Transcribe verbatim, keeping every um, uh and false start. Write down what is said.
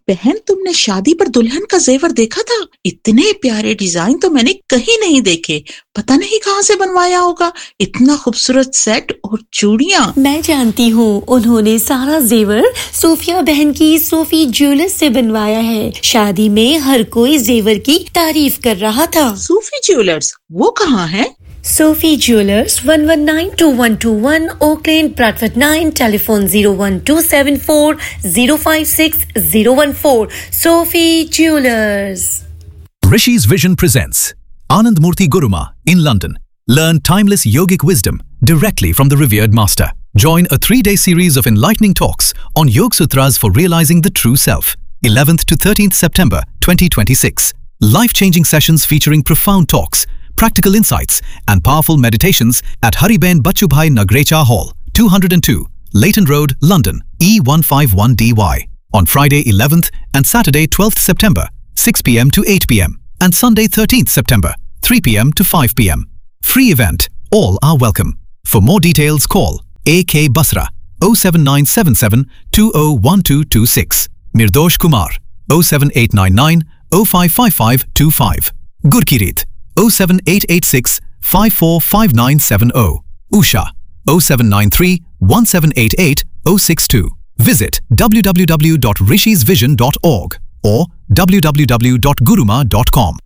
बहन, तुमने शादी पर दुल्हन का जेवर देखा था? इतने प्यारे डिजाइन तो मैंने कहीं नहीं देखे। पता नहीं कहाँ से बनवाया होगा। इतना खूबसूरत सेट और चूड़ियाँ। मैं जानती हूँ, उन्होंने सारा जेवर सोफिया बहन की सोफी ज्वेलर्स से बनवाया है। शादी में हर कोई जेवर की तारीफ कर रहा था। सोफी ज्वेलर्स, वो कहाँ है? Sophie Jewelers, one one nine two one two one, Oak Lane, Bradford nine, telephone zero one two seven four zero five six zero one four. Sophie Jewelers. Rishi's Vision presents Anand Murthy Guruma in London. Learn timeless yogic wisdom directly from the revered master. Join a three-day series of enlightening talks on Yog Sutras for realizing the true self. eleventh to thirteenth September twenty twenty-six. Life-changing sessions featuring profound talks, practical insights and powerful meditations at Hariben Bachubhai Nagrecha Hall, two oh two, Leighton Road, London, E one five one D Y. On Friday eleventh and Saturday twelfth September, six p m to eight p m and Sunday thirteenth September, three p m to five p m Free event. All are welcome. For more details, call A K Basra oh seven nine seven seven two oh one two two six, Mirdosh Kumar oh seven eight nine nine oh five five five two five, Gurkirit oh seven eight eight six five four five nine seven oh, Usha oh seven nine three one seven eight eight oh six two. Visit w w w dot rishis vision dot org or w w w dot guruma dot com.